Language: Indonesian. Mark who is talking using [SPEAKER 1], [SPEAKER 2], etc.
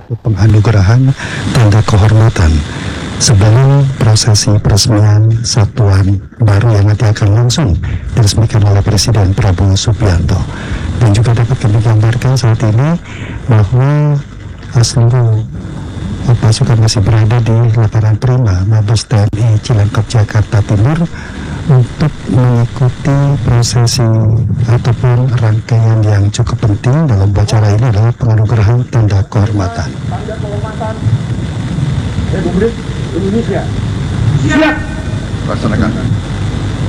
[SPEAKER 1] penganugerahan tanda kehormatan sebelum prosesi peresmian satuan baru yang nanti akan langsung diresmikan oleh Presiden Prabowo Subianto. Dan juga dapat kami gambarkan saat ini bahwa seluruh pasukan masih berada di lapangan Prima Mabes TNI Cilangkap Jakarta Timur untuk mengikuti prosesi ataupun rangkaian yang cukup penting dalam acara ini adalah penganugerahan tanda kehormatan.
[SPEAKER 2] Tanda kehormatan Republik Indonesia. Siap.
[SPEAKER 3] Laksanakan.